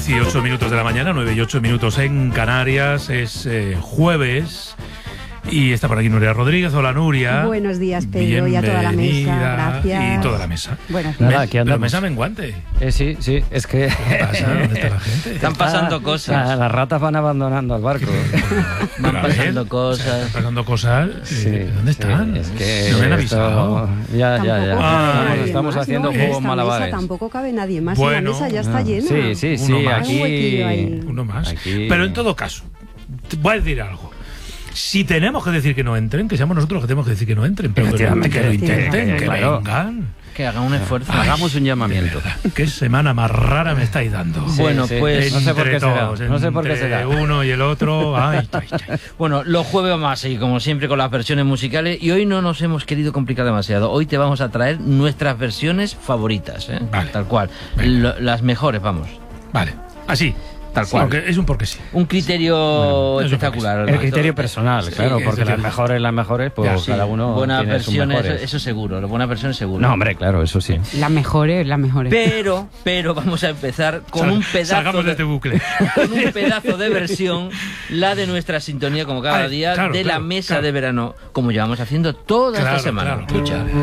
18 minutos de la mañana, 9 y 8 minutos en Canarias. Es jueves y está por aquí Nuria Rodríguez. Hola, Nuria. Buenos días, Pedro, y a toda la mesa. Gracias. Y toda la mesa. Buenos días. Nada, aquí andamos. Pero mesa menguante. Sí, es que... ¿Qué pasa? ¿Dónde está la gente? Están pasando cosas. Las ratas van abandonando el barco. Van A ver, pasando cosas. Están pasando cosas. Sí, ¿Dónde están? Es que no me han esto- avisado. Ya. Tampoco Ah, cabe nadie Estamos más, haciendo ¿no? En juegos esta malabares. mesa tampoco cabe nadie más. Bueno, La mesa ya está llena. Sí, Uno más. Hay un huequillo ahí. aquí... Uno más. Aquí- Pero en todo caso, te voy a decir algo. Si tenemos que decir que no entren, que seamos nosotros los que tenemos que decir que no entren, pero que lo intenten, que claro. vengan. Que hagan un esfuerzo. Hagamos un llamamiento. Qué semana más rara me estáis dando. Sí, Bueno, pues, no sé por qué Entre será. todos, No sé por qué entre será. uno y el otro. Ay. Bueno, los jueves vamos a seguir como siempre con las versiones musicales y hoy no nos hemos querido complicar demasiado. Hoy te vamos a traer nuestras versiones favoritas, ¿eh? Vale. Tal cual. Venga. Las mejores, vamos. Vale, así. Tal cual. Porque es un porque sí. Un criterio Bueno, eso espectacular. El ¿no? criterio personal, claro, sí, porque eso las mejores, pues Ya, sí. cada uno Buenas tiene sus versiones, mejores. eso seguro. Buenas versiones seguro. No, hombre, claro, eso sí. Las mejores. Pero vamos a empezar con un pedazo Salgamos de este bucle. con un pedazo de versión, la de nuestra sintonía como cada Ay, día, claro, de la claro, mesa claro. de verano, como llevamos haciendo toda esta semana. Claro. Escucha.